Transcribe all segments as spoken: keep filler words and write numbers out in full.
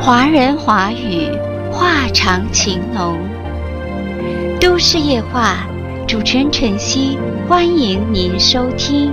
华人华语，话长情浓。都市夜话，主持人晨曦，欢迎您收听。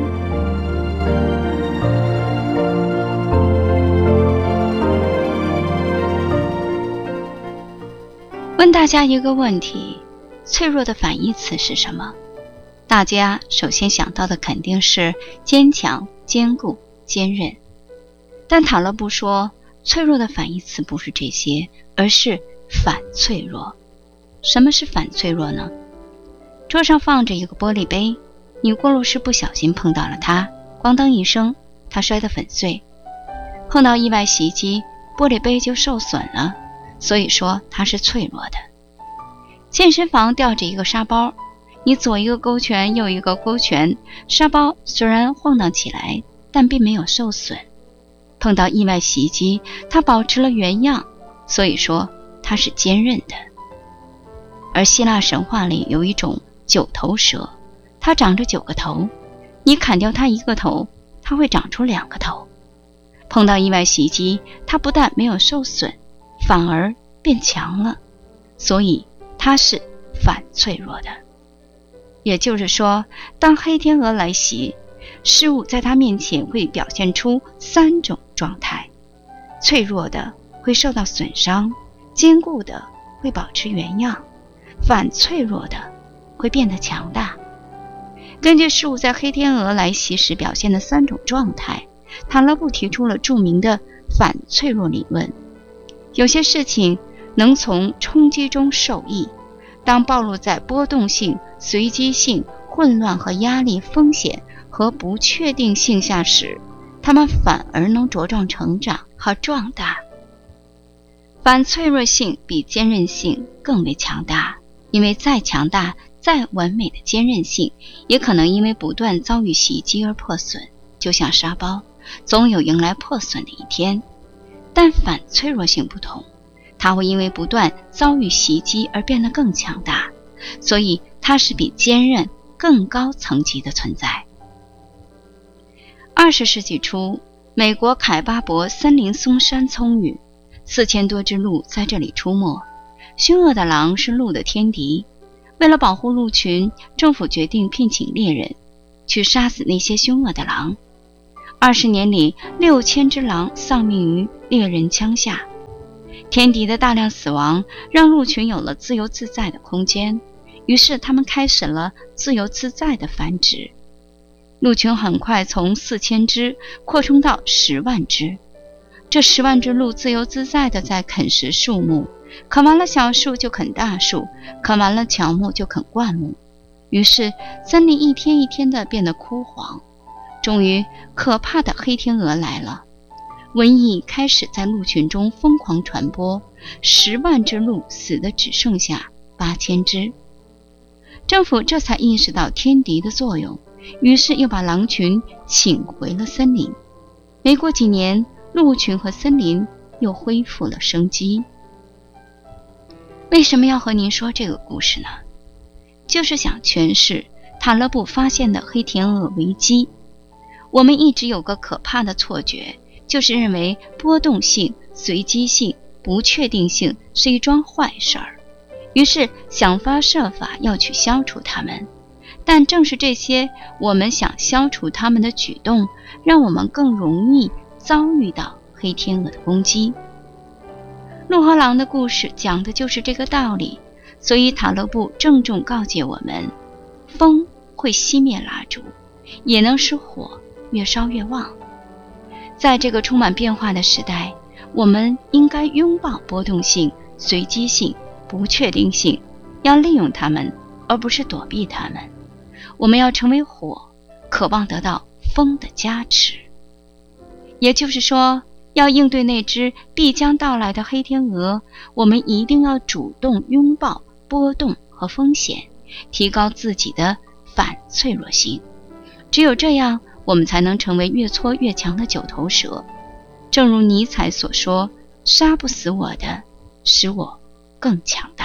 问大家一个问题：脆弱的反义词是什么？大家首先想到的肯定是坚强、坚固、坚韧。但塔勒布说，脆弱的反义词不是这些，而是反脆弱。什么是反脆弱呢？桌上放着一个玻璃杯，你过路时不小心碰到了它，咣当一声，它摔得粉碎。碰到意外袭击，玻璃杯就受损了，所以说它是脆弱的。健身房吊着一个沙包，你左一个勾拳，右一个勾拳，沙包虽然晃荡起来，但并没有受损。碰到意外袭击，它保持了原样，所以说它是坚韧的。而希腊神话里有一种九头蛇，它长着九个头，你砍掉它一个头，它会长出两个头。碰到意外袭击，它不但没有受损，反而变强了，所以它是反脆弱的。也就是说，当黑天鹅来袭，事物在它面前会表现出三种状态：脆弱的会受到损伤，坚固的会保持原样，反脆弱的会变得强大。根据事物在黑天鹅来袭时表现的三种状态，塔勒布提出了著名的反脆弱理论。有些事情能从冲击中受益，当暴露在波动性、随机性、混乱和压力、风险和不确定性下时，它们反而能茁壮成长和壮大。反脆弱性比坚韧性更为强大，因为再强大、再完美的坚韧性，也可能因为不断遭遇袭击而破损，就像沙包，总有迎来破损的一天。但反脆弱性不同，它会因为不断遭遇袭击而变得更强大，所以它是比坚韧更高层级的存在。二十世纪初，美国凯巴伯森林松山葱郁，四千多只鹿在这里出没。凶恶的狼是鹿的天敌，为了保护鹿群，政府决定聘请猎人去杀死那些凶恶的狼。二十年里，六千只狼丧命于猎人枪下。天敌的大量死亡让鹿群有了自由自在的空间，于是他们开始了自由自在的繁殖。鹿群很快从四千只扩充到十万只，这十万只鹿自由自在地在啃食树木，啃完了小树就啃大树，啃完了乔木就啃灌木。于是森林一天一天地变得枯黄。终于，可怕的黑天鹅来了，瘟疫开始在鹿群中疯狂传播，十万只鹿死的只剩下八千只。政府这才意识到天敌的作用，于是又把狼群请回了森林。没过几年，鹿群和森林又恢复了生机。为什么要和您说这个故事呢？就是想诠释塔勒布发现的黑天鹅危机。我们一直有个可怕的错觉，就是认为波动性、随机性、不确定性是一桩坏事儿，于是想方设法要去消除它们。但正是这些我们想消除它们的举动，让我们更容易遭遇到黑天鹅的攻击。鹿和狼的故事讲的就是这个道理，所以塔勒布郑重告诫我们，风会熄灭蜡烛，也能使火越烧越旺。在这个充满变化的时代，我们应该拥抱波动性、随机性、不确定性，要利用它们，而不是躲避它们。我们要成为火，渴望得到风的加持。也就是说，要应对那只必将到来的黑天鹅，我们一定要主动拥抱波动和风险，提高自己的反脆弱性。只有这样，我们才能成为越挫越强的九头蛇。正如尼采所说，杀不死我的，使我更强大。